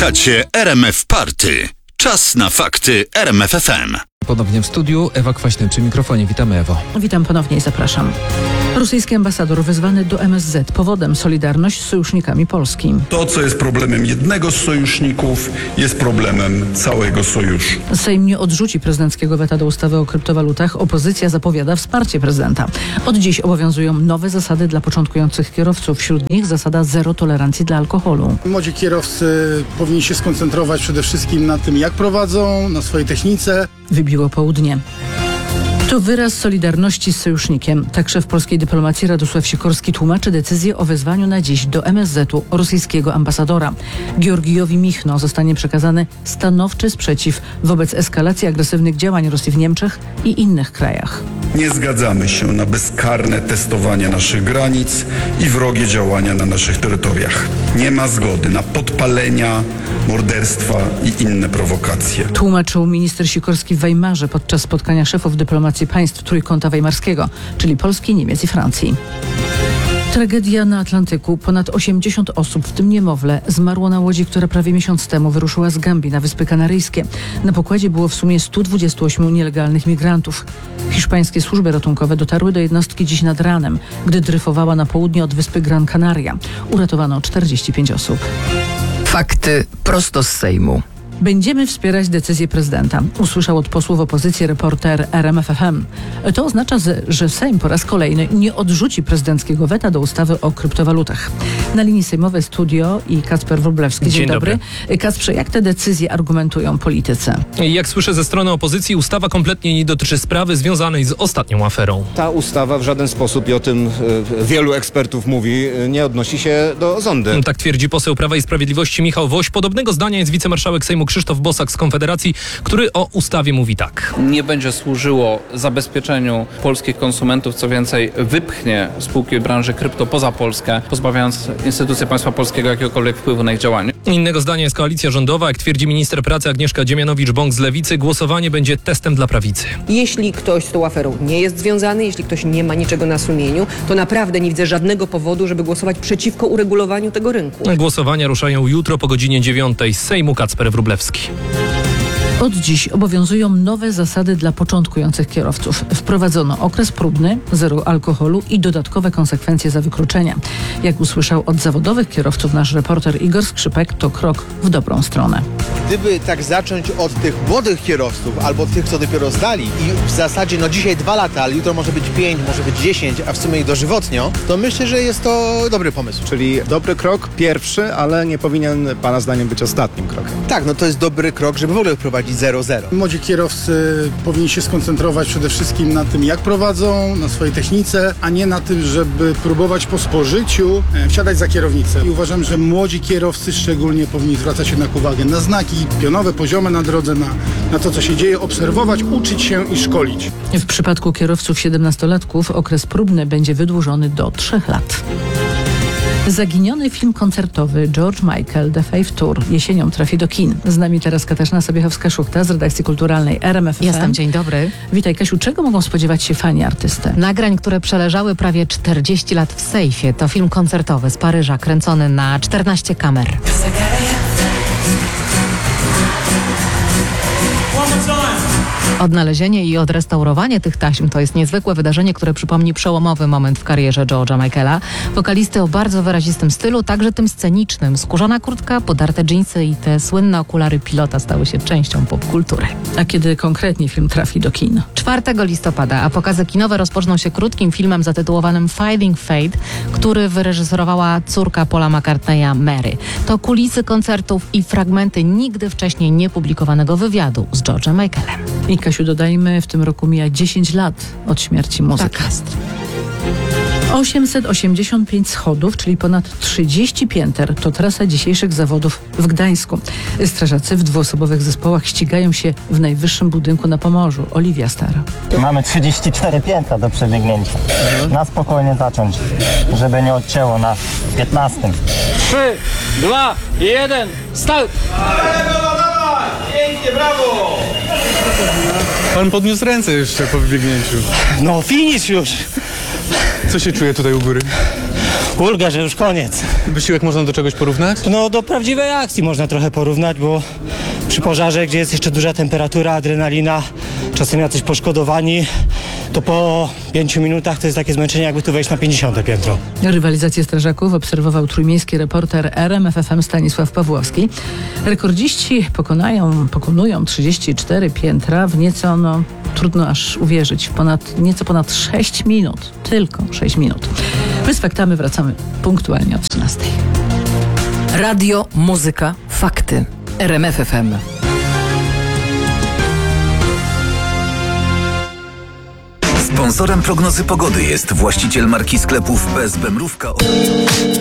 Słuchacie RMF Party. Czas na fakty RMF FM. Ponownie w studiu Ewa Kwaśny przy mikrofonie. Witamy, Ewo. Witam ponownie i zapraszam. Rosyjski ambasador wezwany do MSZ. Powodem solidarność z sojusznikami Polski. To, co jest problemem jednego z sojuszników, jest problemem całego sojuszu. Sejm nie odrzuci prezydenckiego weta do ustawy o kryptowalutach. Opozycja zapowiada wsparcie prezydenta. Od dziś obowiązują nowe zasady dla początkujących kierowców. Wśród nich zasada zero tolerancji dla alkoholu. Młodzi kierowcy powinni się skoncentrować przede wszystkim na tym, jak prowadzą, na swojej technice. Wybiło południe. To wyraz solidarności z sojusznikiem. Tak szef polskiej dyplomacji Radosław Sikorski tłumaczy decyzję o wezwaniu na dziś do MSZ-u rosyjskiego ambasadora. Georgijowi Michno zostanie przekazany stanowczy sprzeciw wobec eskalacji agresywnych działań Rosji w Niemczech i innych krajach. Nie zgadzamy się na bezkarne testowanie naszych granic i wrogie działania na naszych terytoriach. Nie ma zgody na podpalenia, morderstwa i inne prowokacje. Tłumaczył minister Sikorski w Weimarze podczas spotkania szefów dyplomacji państw Trójkąta Weimarskiego, czyli Polski, Niemiec i Francji. Tragedia na Atlantyku. Ponad 80 osób, w tym niemowlę, zmarło na łodzi, która prawie miesiąc temu wyruszyła z Gambii na Wyspy Kanaryjskie. Na pokładzie było w sumie 128 nielegalnych migrantów. Hiszpańskie służby ratunkowe dotarły do jednostki dziś nad ranem, gdy dryfowała na południe od wyspy Gran Canaria. Uratowano 45 osób. Fakty prosto z Sejmu. Będziemy wspierać decyzję prezydenta, usłyszał od posłów opozycji reporter RMF FM. To oznacza, że Sejm po raz kolejny nie odrzuci prezydenckiego weta do ustawy o kryptowalutach. Na linii sejmowej studio i Kacper Wróblewski. Dzień dobry. Kacprze, jak te decyzje argumentują politycy? Jak słyszę ze strony opozycji, ustawa kompletnie nie dotyczy sprawy związanej z ostatnią aferą. Ta ustawa w żaden sposób, i o tym wielu ekspertów mówi, nie odnosi się do zondy. Tak twierdzi poseł Prawa i Sprawiedliwości Michał Woś. Podobnego zdania jest wicemarszałek Sejmu Krzysztof Bosak z Konfederacji, który o ustawie mówi tak. Nie będzie służyło zabezpieczeniu polskich konsumentów, co więcej wypchnie spółki branży krypto poza Polskę, pozbawiając instytucje państwa polskiego jakiegokolwiek wpływu na ich działanie. Innego zdania jest koalicja rządowa. Jak twierdzi minister pracy Agnieszka Dziemianowicz-Bąk z Lewicy, głosowanie będzie testem dla prawicy. Jeśli ktoś z tą aferą nie jest związany, jeśli ktoś nie ma niczego na sumieniu, to naprawdę nie widzę żadnego powodu, żeby głosować przeciwko uregulowaniu tego rynku. Głosowania ruszają jutro po godzinie 9 z Sejmu. Kacper Wróblewski. Od dziś obowiązują nowe zasady dla początkujących kierowców. Wprowadzono okres próbny, zero alkoholu i dodatkowe konsekwencje za wykroczenia. Jak usłyszał od zawodowych kierowców nasz reporter Igor Skrzypek, to krok w dobrą stronę. Gdyby tak zacząć od tych młodych kierowców albo tych, co dopiero zdali i w zasadzie dzisiaj 2 lata, ale jutro może być 5, może być 10, a w sumie i dożywotnio, to myślę, że jest to dobry pomysł. Czyli dobry krok, pierwszy, ale nie powinien Pana zdaniem być ostatnim krokiem. Tak, to jest dobry krok, żeby w ogóle wprowadzić 0-0. Młodzi kierowcy powinni się skoncentrować przede wszystkim na tym, jak prowadzą, na swojej technice, a nie na tym, żeby próbować po spożyciu wsiadać za kierownicę. I uważam, że młodzi kierowcy szczególnie powinni zwracać jednak uwagę na znaki pionowe, poziome na drodze, na to, co się dzieje, obserwować, uczyć się i szkolić. W przypadku kierowców 17-latków okres próbny będzie wydłużony do 3 lat. Zaginiony film koncertowy George Michael The Five Tour jesienią trafi do kin. Z nami teraz Katarzyna Sobiechowska-Szuchta z redakcji kulturalnej RMF FM. Jestem, dzień dobry. Witaj, Kasiu. Czego mogą spodziewać się fani artysty? Nagrań, które przeleżały prawie 40 lat w sejfie. To film koncertowy z Paryża, kręcony na 14 kamer. Odnalezienie i odrestaurowanie tych taśm to jest niezwykłe wydarzenie, które przypomni przełomowy moment w karierze George'a Michaela. Wokalisty o bardzo wyrazistym stylu, także tym scenicznym. Skórzana kurtka, podarte dżinsy i te słynne okulary pilota stały się częścią popkultury. A kiedy konkretnie film trafi do kin? 4 listopada, a pokazy kinowe rozpoczną się krótkim filmem zatytułowanym Fighting Fate, który wyreżyserowała córka Paula McCartneya, Mary. To kulisy koncertów i fragmenty nigdy wcześniej niepublikowanego wywiadu z George'em Michaelem. I Kasiu, dodajmy, w tym roku mija 10 lat od śmierci muzyka. Tak jest. 885 schodów, czyli ponad 30 pięter, to trasa dzisiejszych zawodów w Gdańsku. Strażacy w dwuosobowych zespołach ścigają się w najwyższym budynku na Pomorzu. Oliwia Stara. Mamy 34 piętra do przebiegnięcia. Na spokojnie zacząć, żeby nie odcięło na 15. 3, 2, 1, start! Pięknie, brawo! Pan podniósł ręce jeszcze po wybiegnięciu. No, finish już! Co się czuje tutaj u góry? ulgę, że już koniec. Wysiłek można do czegoś porównać? No do prawdziwej akcji można trochę porównać, bo przy pożarze, gdzie jest jeszcze duża temperatura, adrenalina, czasem jacyś poszkodowani, to po 5 minutach to jest takie zmęczenie, jakby tu wejść na 50 piętro. Rywalizację strażaków obserwował trójmiejski reporter RMFFM Stanisław Pawłowski. Rekordziści pokonują 34 piętra w nieco, trudno aż uwierzyć, nieco ponad 6 minut. Tylko 6 minut. My z faktami wracamy punktualnie o 13. Radio, muzyka, fakty. RMF FM. Sponsorem prognozy pogody jest właściciel marki sklepów BSB Mrówka.